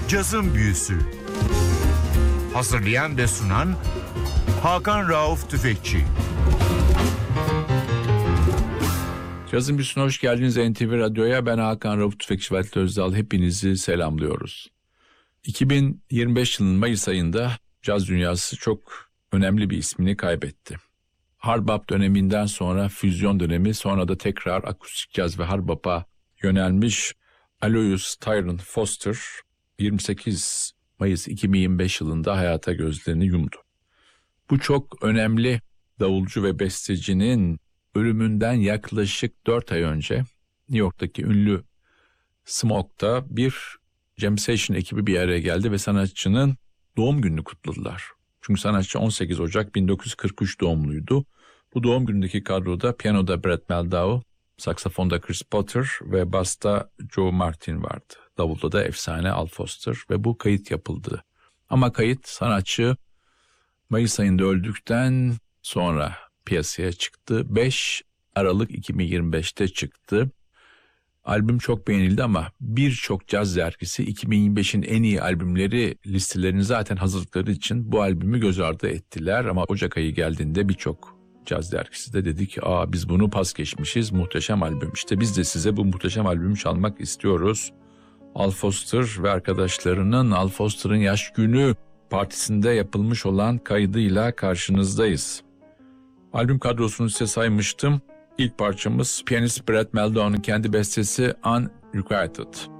Cazın Büyüsü. Hazırlayan ve sunan Hakan Rauf Tüfekçi. Cazın Büyüsü'ne hoş geldiniz NTV Radyo'ya. Ben Hakan Rauf Tüfekçi ve Halit Özdal. Hepinizi selamlıyoruz. 2025 yılının Mayıs ayında caz dünyası çok önemli bir ismini kaybetti. Hard bop döneminden sonra füzyon dönemi, sonra da tekrar akustik caz ve hard bop'a yönelmiş Aloysius Tyrone Foster 28 Mayıs 2025 yılında hayata gözlerini yumdu. Bu çok önemli davulcu ve bestecinin ölümünden yaklaşık 4 ay önce New York'taki ünlü Smoke'da bir jam session ekibi bir araya geldi ve sanatçının doğum gününü kutladılar. Çünkü sanatçı 18 Ocak 1943 doğumluydu. Bu doğum günündeki kadroda piyanoda Brett Meldau, saksafonda Chris Potter ve basta Joe Martin vardı. Davulda da efsane Al Foster ve bu kayıt yapıldı. Ama kayıt sanatçı Mayıs ayında öldükten sonra piyasaya çıktı. 5 Aralık 2025'te çıktı. Albüm çok beğenildi ama birçok caz dergisi 2025'in en iyi albümleri listelerini zaten hazırlıkları için bu albümü göz ardı ettiler. Ama Ocak ayı geldiğinde birçok caz dergisi de dedi ki biz bunu pas geçmişiz, muhteşem albüm. İşte biz de size bu muhteşem albümü çalmak istiyoruz. Al Foster ve arkadaşlarının Al Foster'ın yaş günü partisinde yapılmış olan kaydıyla karşınızdayız. Albüm kadrosunu size saymıştım. İlk parçamız piyanist Brett Meldau'nun kendi bestesi Unrequited.